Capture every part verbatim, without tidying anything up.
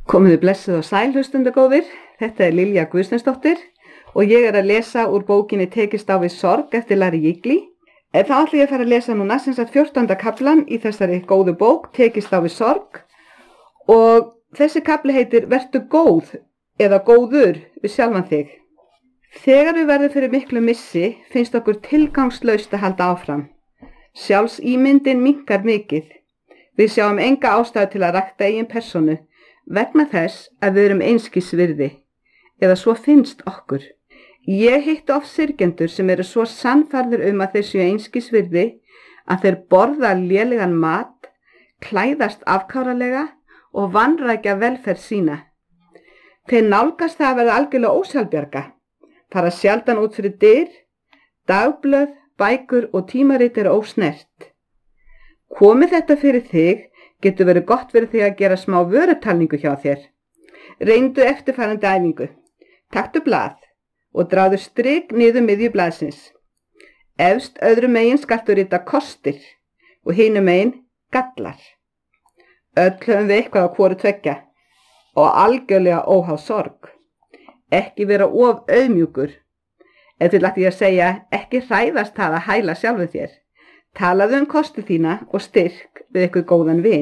Komiði blessuð og sæl hlustendagóðir, þetta er Lilja Guðsteinsdóttir og ég er að lesa úr bókinni Tekist á við sorg eftir Larry Jiggly. En þá ætla ég að fara að lesa núna sem sagt fjórtánda kaflan í þessari góðu bók, Tekist á við sorg, og þessi kafli heitir Vertu góð eða góður við sjálfan þig. Þegar við verðum fyrir miklu missi finnst okkur tilgangslaust að halda áfram. Sjálfsímyndin minnkar mikið. Við sjáum enga ástæðu til að rækta eigin persónu vegna þess að við erum einskis virði, eða svo finnst okkur. Ég hitti oft syrgjendur sem eru svo sannfærðir um að þeir séu einskis virði að þeir borða lélegan mat, klæðast afkáralega og vanrækja velferð sína. Þeir nálgast það að verða algjörlega ósjálfbjarga, fara sjaldan út fyrir dyr, dagblöð, bækur og tímarit eru ósnert. Komi þetta fyrir þig, getur verið gott fyrir þig að gera smá vörutalningu hjá þér. Reyndu eftirfarandi æfingu. Taktu blað og dráðu strik niður miðju blaðsins. Efst öðru megin skaltu rita kostir og hinum megin gallar. Öll höfum við eitthvað á hvoru tveggja og algjörlega óháð sorg. Ekki vera of auðmjúkur. Ef til ætti ég að segja, ekki hræðast það að hæla sjálfu þér. Talaðu um kosti þína og styrk við ykkur góðan vin.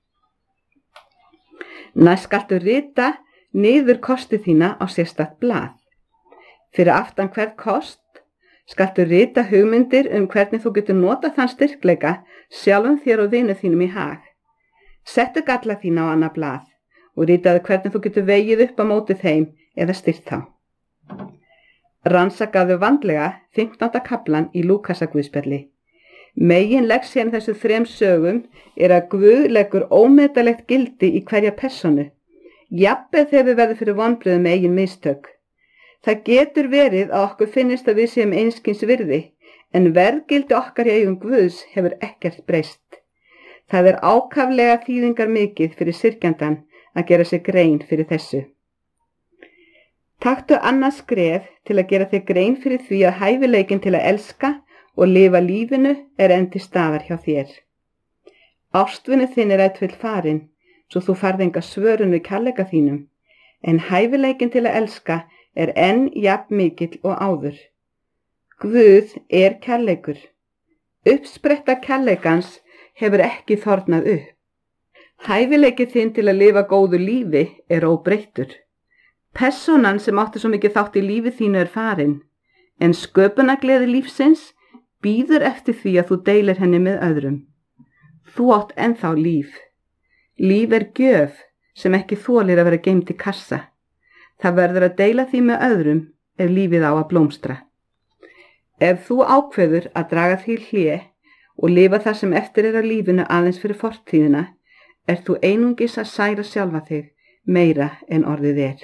Næst skaltu rita niður kosti þína á sérstakt blað. Fyrir aftan hvern kost skaltu rita hugmyndir um hvernig þú getur nota þann styrkleika sjálfum þér og vinu þínum í hag. Settu galla þína á annað blað og ritaðu hvernig þú getur vegið upp á móti þeim eða styrt þá. Rannsakaðu vandlega fimmtánda kaflan í Lúkasarguðspjalli. Megin leksían þessu þrem sögum er að Guð leggur ómetanlegt gildi í hverja persónu, jafnvel þegar við verðum fyrir vonbrigðum með eigin mistök. Það getur verið að okkur finnist að við séum einskis virði, en verðgildi okkar í augum Guðs hefur ekkert breyst. Það er ákaflega þýðingar mikið fyrir syrgjandann að gera sér grein fyrir þessu. Taktu annað skref til að gera þér grein fyrir því að hæfileikinn til að elska og lifa lífinu er enn til staðar hjá þér. Ástvinu þinn er ef til farin, svo þú farð enga svörun við kærleika þínum, en hæfileikinn til að elska er enn jafn mikill og áður. Guð er kærleikur. Uppspretta kærleikans hefur ekki þornað upp. Hæfileikinn þinn til að lifa góðu lífi er óbreyttur. Persónan sem átti svo mikið þátt í lífi þínu er farin, en sköpunargleði lífsins býður eftir því að þú deilir henni með öðrum. Þú átt ennþá líf. Líf er gjöf sem ekki þolir að vera geymt í kassa. Það verður að deila því með öðrum ef lífið á að blómstra. Ef þú ákveður að draga því hlé og lifa það sem eftir er af lífinu aðeins fyrir fortíðina, er þú einungis að særa sjálfa þig meira en orðið er.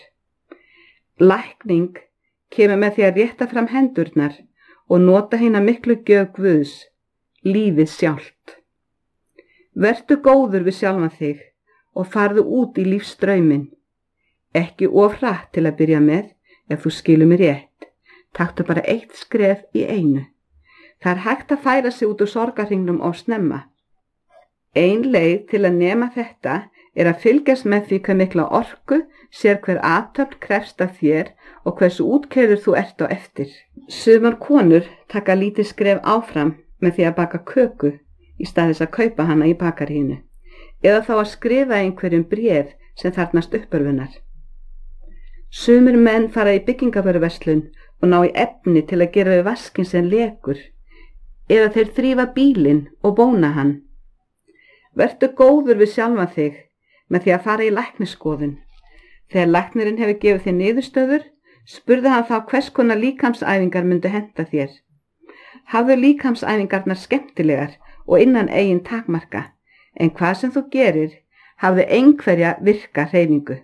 Lækning kemur með því að rétta fram hendurnar og nota hina miklu gjöf Guðs, lífið sjálft. Vertu góður við sjálfan þig og farðu út í lífsstrauminn. Ekki of hratt til að byrja með, ef þú skilur mig rétt. Taktu bara eitt skref í einu. Það er hægt að færa sig út úr sorgarhringnum og snemma. Ein leið til að nema þetta er að fylgjast með því hvað mikla orku sér hver athöfn krefst af þér og hversu útkeyrður þú ert á eftir. Sumar konur taka lítið skref áfram með því að baka köku í stað þess að kaupa hana í bakaríinu, eða þá að skrifa einhverjum bréf sem þarfnast uppörfunar. Sumir menn fara í byggingavöruverslun og ná í efni til að gera við vaskinn sem lekur, eða þeir þrífa bílinn og bóna hann. Vertu góður við sjálfan þig með því að fara í læknisskoðun. Þegar læknirinn hefur gefið þér niðurstöður, spurði hann þá hvers konar líkamsæfingar myndu henta þér. Hafðu líkamsæfingarnar skemmtilegar og innan eigin takmarka, en hvað sem þú gerir, hafðu einhverja virka hreyfingu.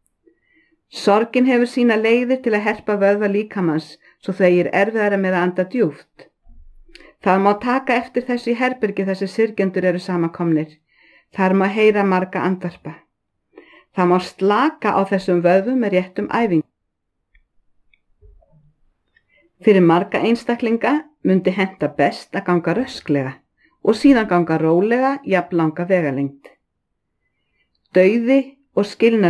Sorgin hefur sína leiðir til að herpa vöðva líkamans svo þau er erfiðara með að anda djúpt. Það má taka eftir þessu í herbergi þessi syrgjendur eru samankomnir. Þar má heyra marga andvarpa. Það má slaka á þessum vöðvum með réttum æfingum. Fyrir marga einstaklinga myndi henta best að ganga rösklega og síðan ganga rólega jafn langa vegalengd. Dauði og skilnaður